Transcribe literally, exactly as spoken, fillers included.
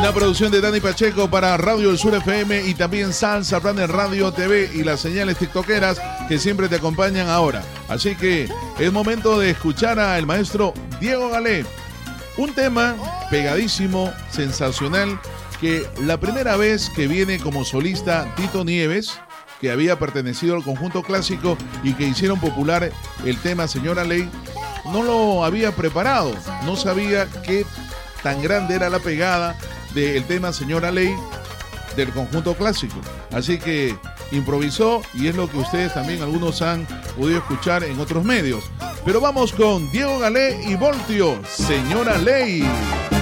Una producción de Dani Pacheco para Radio El Sur F M y también Salsa Planet Radio T V y las señales tiktokeras que siempre te acompañan ahora. Así que es momento de escuchar al maestro Diego Galé. Un tema pegadísimo, sensacional, que la primera vez que viene como solista Tito Nieves, que había pertenecido al conjunto clásico y que hicieron popular el tema Señora Ley, no lo había preparado, no sabía qué tan grande era la pegada del tema Señora Ley del conjunto clásico. Así que improvisó y es lo que ustedes también algunos han podido escuchar en otros medios. Pero vamos con Diego Galé y Voltio, Señora Ley.